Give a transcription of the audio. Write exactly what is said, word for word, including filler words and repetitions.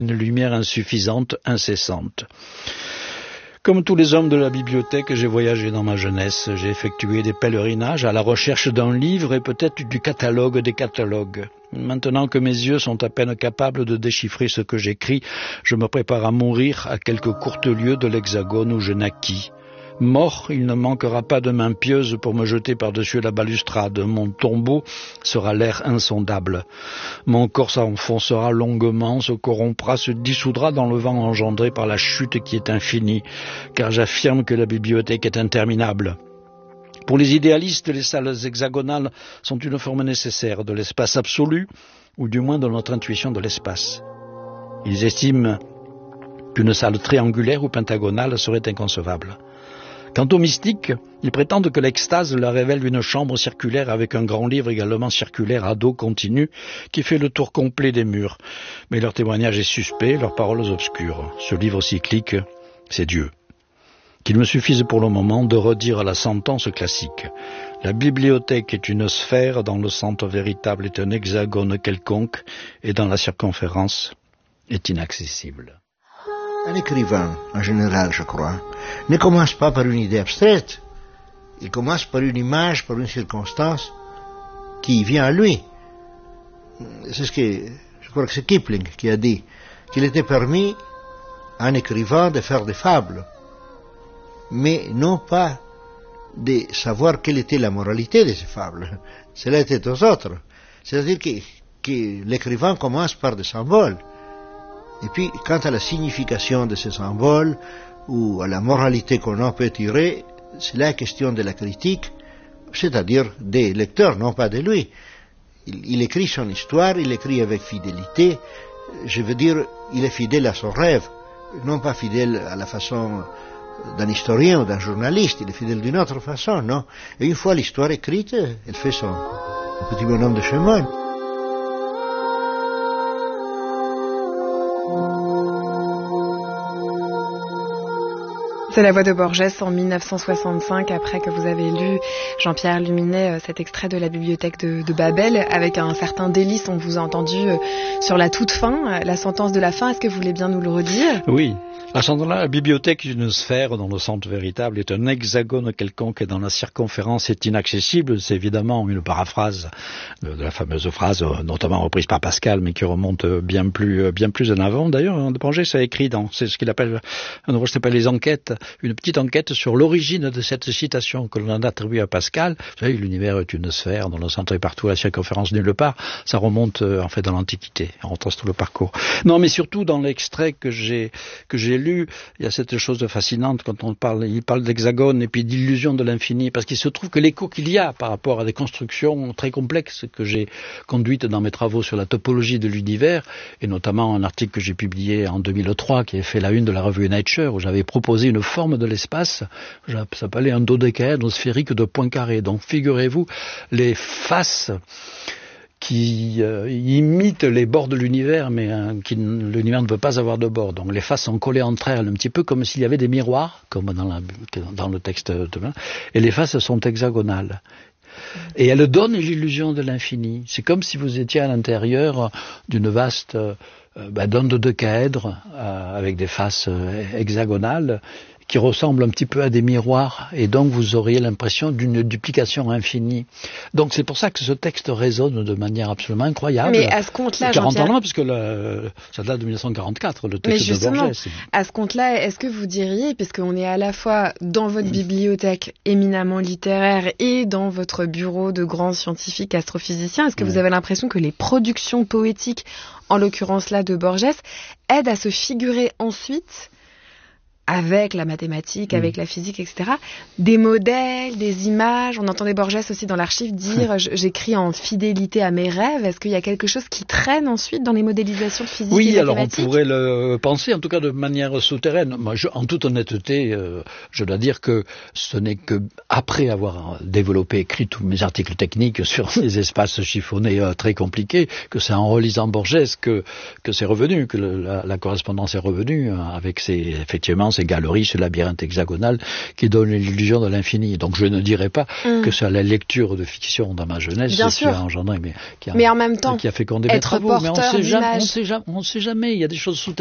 Une lumière insuffisante, incessante. Comme tous les hommes de la bibliothèque, j'ai voyagé dans ma jeunesse, j'ai effectué des pèlerinages à la recherche d'un livre et peut-être du catalogue des catalogues. Maintenant que mes yeux sont à peine capables de déchiffrer ce que j'écris, je me prépare à mourir à quelques courtes lieues de l'hexagone où je naquis. Mort, il ne manquera pas de main pieuse pour me jeter par-dessus la balustrade. Mon tombeau sera l'air insondable. Mon corps s'enfoncera longuement, se corrompra, se dissoudra dans le vent engendré par la chute qui est infinie, car j'affirme que la bibliothèque est interminable. Pour les idéalistes, les salles hexagonales sont une forme nécessaire de l'espace absolu, ou du moins de notre intuition de l'espace. Ils estiment qu'une salle triangulaire ou pentagonale serait inconcevable. Quant aux mystiques, ils prétendent que l'extase leur révèle une chambre circulaire avec un grand livre également circulaire à dos continu qui fait le tour complet des murs. Mais leur témoignage est suspect, leurs paroles obscures. Ce livre cyclique, c'est Dieu. Qu'il me suffise pour le moment de redire la sentence classique. La bibliothèque est une sphère, dans le centre véritable est un hexagone quelconque, et dans la circonférence est inaccessible. Un écrivain, en général, je crois, ne commence pas par une idée abstraite. Il commence par une image, par une circonstance qui vient à lui. C'est ce que, je crois que c'est Kipling qui a dit, qu'il était permis à un écrivain de faire des fables, mais non pas de savoir quelle était la moralité de ces fables. Cela était aux autres. C'est-à-dire que, que l'écrivain commence par des symboles. Et puis, quant à la signification de ces symboles, ou à la moralité qu'on en peut tirer, c'est la question de la critique, c'est-à-dire des lecteurs, non pas de lui. Il, il écrit son histoire, il écrit avec fidélité, je veux dire, il est fidèle à son rêve, non pas fidèle à la façon d'un historien ou d'un journaliste, il est fidèle d'une autre façon, non? Et une fois l'histoire écrite, elle fait son petit bonhomme de chemin. C'est la voix de Borges en mille neuf cent soixante-cinq, après que vous avez lu, Jean-Pierre Luminet, cet extrait de la bibliothèque de, de Babel, avec un certain délice. On vous a entendu sur la toute fin, la sentence de la fin. Est-ce que vous voulez bien nous le redire? Oui. À ce moment-là, la bibliothèque est une sphère dont le centre véritable est un hexagone quelconque et dont la circonférence est inaccessible. C'est évidemment une paraphrase de, de la fameuse phrase, notamment reprise par Pascal, mais qui remonte bien plus, bien plus en avant. D'ailleurs, Borges a écrit dans, c'est ce qu'il appelle, un ouvrage qui s'appelle Les Enquêtes, une petite enquête sur l'origine de cette citation que l'on a attribuée à Pascal. Vous savez, l'univers est une sphère dont le centre est partout, la circonférence nulle part. Ça remonte, en fait, dans l'Antiquité. On retrace tout le parcours. Non, mais surtout dans l'extrait que j'ai, que j'ai lu, il y a cette chose de fascinante quand on parle, il parle d'hexagone et puis d'illusion de l'infini, parce qu'il se trouve que l'écho qu'il y a par rapport à des constructions très complexes que j'ai conduites dans mes travaux sur la topologie de l'univers, et notamment un article que j'ai publié en deux mille trois qui a fait la une de la revue Nature, où j'avais proposé une forme de l'espace, ça s'appelait un dodécaèdre sphérique de points carrés. Donc figurez-vous les faces qui euh, imite les bords de l'univers, mais euh, qui, l'univers ne peut pas avoir de bords. Donc les faces sont collées entre elles, un petit peu comme s'il y avait des miroirs, comme dans, la, dans le texte de demain, et les faces sont hexagonales. Et elles donnent l'illusion de l'infini. C'est comme si vous étiez à l'intérieur d'une vaste euh, bah, d'un dodécaèdre euh, avec des faces euh, hexagonales, qui ressemble un petit peu à des miroirs, et donc vous auriez l'impression d'une duplication infinie. Donc c'est pour ça que ce texte résonne de manière absolument incroyable. Mais à ce compte-là, quarante Jean-Pierre... ans loin, puisque le, ça date de mille neuf cent quarante-quatre, le texte Mais justement, de Borges. à ce compte-là, est-ce que vous diriez, puisqu'on est à la fois dans votre bibliothèque éminemment littéraire et dans votre bureau de grand scientifique astrophysicien, est-ce que oui. vous avez l'impression que les productions poétiques, en l'occurrence là de Borges, aident à se figurer ensuite, avec la mathématique, avec mmh. la physique, et cetera, des modèles, des images? On entendait Borges aussi dans l'archive dire « j'écris en fidélité à mes rêves ». Est-ce qu'il y a quelque chose qui traîne ensuite dans les modélisations de physique oui, et alors on mathématiques? pourrait le penser, en tout cas de manière souterraine. Moi, je, en toute honnêteté, euh, je dois dire que ce n'est que après avoir développé, écrit tous mes articles techniques sur les espaces chiffonnés euh, très compliqués, que c'est en relisant Borges que, que c'est revenu, que le, la, la correspondance est revenue, euh, avec ses, effectivement, ses ces galeries, ce labyrinthe hexagonal qui donne l'illusion de l'infini. Donc je ne dirais pas mm. que c'est la lecture de fiction dans ma jeunesse Bien qui sûr. a engendré, mais qui a, mais en même temps, qui a fécondé être mes travaux. Mais on sait jamais, on d'image. sait jamais, on sait jamais. Il y a des choses